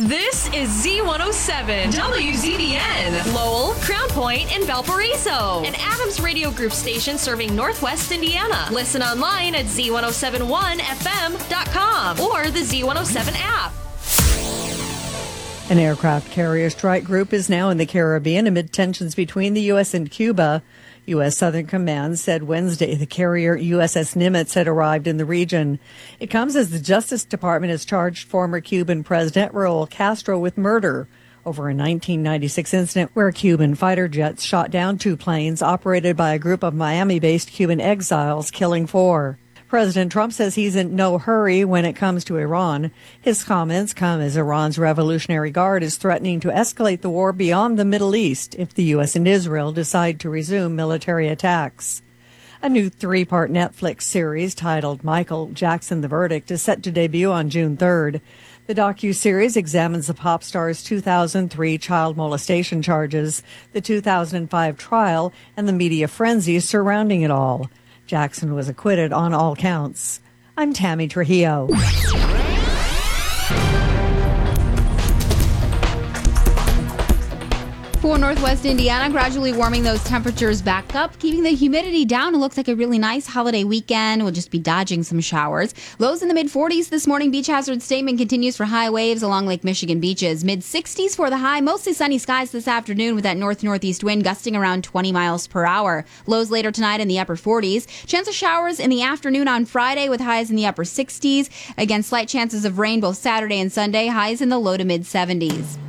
This is Z107 WZDN, Lowell, Crown Point, and Valparaiso, an Adams Radio Group station serving Northwest Indiana. Listen online at Z1071FM.com or the Z107 app. An aircraft carrier strike group is now in the Caribbean amid tensions between the U.S. and Cuba. U.S. Southern Command said Wednesday the carrier USS Nimitz had arrived in the region. It comes as the Justice Department has charged former Cuban President Raul Castro with murder over a 1996 incident where Cuban fighter jets shot down 2 planes operated by a group of Miami-based Cuban exiles, killing 4. President Trump says he's in no hurry when it comes to Iran. His comments come as Iran's Revolutionary Guard is threatening to escalate the war beyond the Middle East if the U.S. and Israel decide to resume military attacks. A new 3-part Netflix series titled Michael Jackson: The Verdict is set to debut on June 3rd. The docuseries examines the pop star's 2003 child molestation charges, the 2005 trial, and the media frenzy surrounding it all. Jackson was acquitted on all counts. I'm Tammy Trujillo. For Northwest Indiana, gradually warming those temperatures back up, keeping the humidity down. It looks like a really nice holiday weekend. We'll just be dodging some showers. Lows in the mid-40s this morning. Beach hazard statement continues for high waves along Lake Michigan beaches. Mid-60s for the high. Mostly sunny skies this afternoon with that north-northeast wind gusting around 20 miles per hour. Lows later tonight in the upper 40s. Chance of showers in the afternoon on Friday with highs in the upper 60s. Again, slight chances of rain both Saturday and Sunday. Highs in the low to mid-70s.